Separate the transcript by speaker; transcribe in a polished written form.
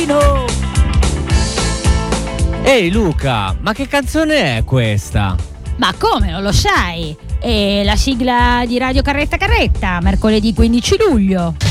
Speaker 1: Ehi Luca, ma che canzone è questa?
Speaker 2: Ma come, non lo sai? È la sigla di Radio Carretta Carretta, mercoledì 15 luglio.